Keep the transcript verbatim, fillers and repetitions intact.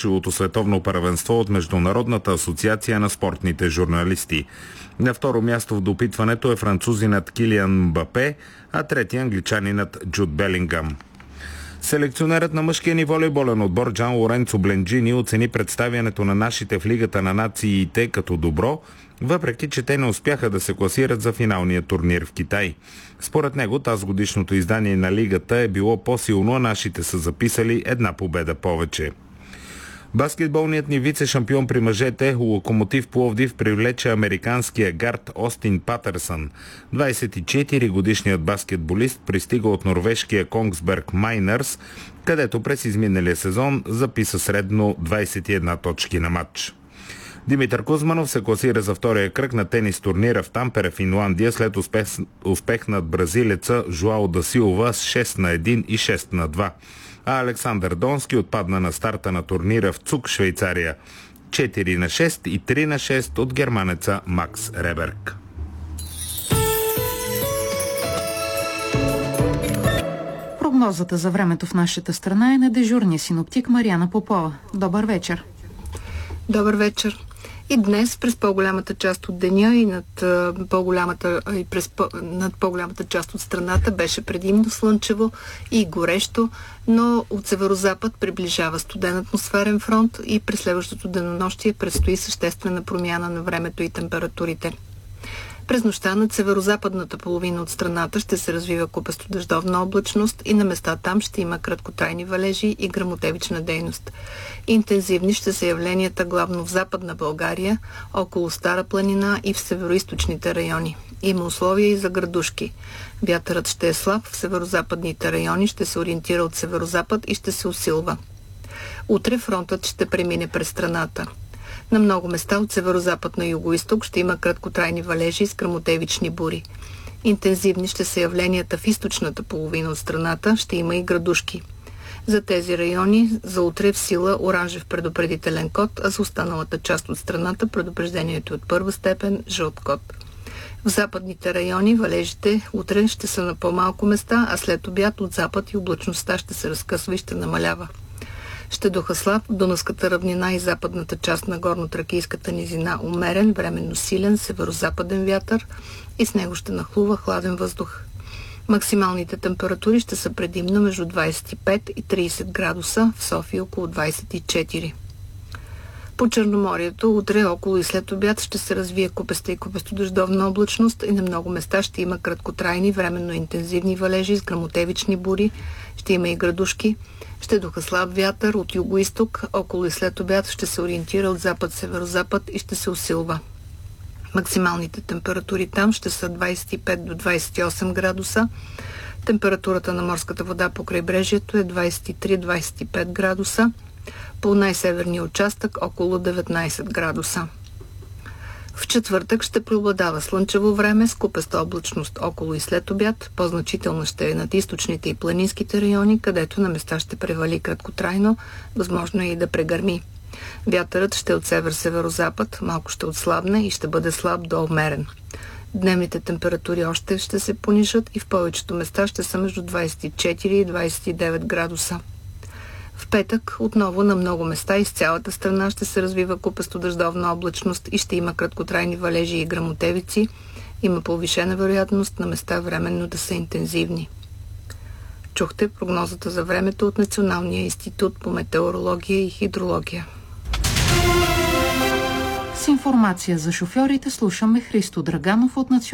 приключилото световно първенство от Международната асоциация на спортните журналисти. На второ място в допитването е французинът Килиан Мбапе, а трети англичанинът Джуд Белингам. Селекционерът на мъжкия ни волейболен отбор Джан Лоренцо Бленджини оцени представянето на нашите в Лигата на нациите като добро, въпреки че те не успяха да се класират за финалния турнир в Китай. Според него тазгодишното издание на Лигата е било по-силно, а нашите са записали една победа повече. Баскетболният ни вице-шампион при мъжете Локомотив Пловдив привлече американския гард Остин Патърсън. двадесет и четири годишният баскетболист пристига от норвежкия Конгсберг Майнърс, където през изминалия сезон записа средно двадесет и една точки на матч. Димитър Кузманов се класира за втория кръг на тенис турнира в Тампере, Финландия, след успех, успех над бразилеца Жуао да Силва с шест на едно и шест на два. А Александър Донски отпадна на старта на турнира в Цук, Швейцария. четири на шест и три на шест от германеца Макс Реберг. Прогнозата за времето в нашата страна е на дежурния синоптик Мариана Попова. Добър вечер! Добър вечер! И днес през по-голямата част от деня и над по-голямата, и през по, над по-голямата част от страната беше предимно слънчево и горещо, но от северозапад приближава студен атмосферен фронт и през следващото денонощие предстои съществена промяна на времето и температурите. През нощта над северозападната половина от страната ще се развива купесто дъждовна облачност и на места там ще има краткотрайни валежи и гръмотевична дейност. Интензивни ще са явленията главно в Западна България, около Стара планина и в североизточните райони. Има условия и за градушки. Вятърът ще е слаб, в северозападните райони ще се ориентира от северозапад и ще се усилва. Утре фронтът ще премине през страната. На много места от северозапад на югоизток ще има краткотрайни валежи с гръмотевични бури. Интензивни ще са явленията в източната половина от страната, ще има и градушки. За тези райони за утре в сила оранжев предупредителен код, а за останалата част от страната предупреждението е от първа степен жълт код. В западните райони валежите утре ще са на по-малко места, а след обяд от запад и облачността ще се разкъсва и ще намалява. Ще духа слаб в Дунавската равнина и западната част на горно-тракийската низина умерен, временно силен северо-западен вятър и с него ще нахлува хладен въздух. Максималните температури ще са предимно между двадесет и пет и тридесет градуса, в София около двадесет и четири. По Черноморието утре около и след обяд ще се развие купеста и купестодъждовна облачност и на много места ще има краткотрайни, временно интензивни валежи с гръмотевични бури, ще има и градушки. Ще духа слаб вятър от юго-исток, около и след обяд ще се ориентира от запад-северозапад и ще се усилва. Максималните температури там ще са двадесет и пет до двадесет и осем градуса. Температурата на морската вода по крайбрежието е двадесет и три до двадесет и пет градуса. По най-северния участък около деветнадесет градуса. В четвъртък ще преобладава слънчево време с купеста облачност около и след обяд. По-значителна ще е над източните и планинските райони, където на места ще превали краткотрайно, възможно е и да прегърми. Вятърът ще е от север-северозапад, малко ще отслабне и ще бъде слаб до умерен. Дневните температури още ще се понижат и в повечето места ще са между двадесет и четири и двадесет и девет градуса. В петък отново на много места из цялата страна ще се развива купесто дъждовна облачност и ще има краткотрайни валежи и гръмотевици. Има повишена вероятност на места временно да са интензивни. Чухте прогнозата за времето от Националния институт по метеорология и хидрология. С информация за шофьорите слушаме Христо Драганов от Националния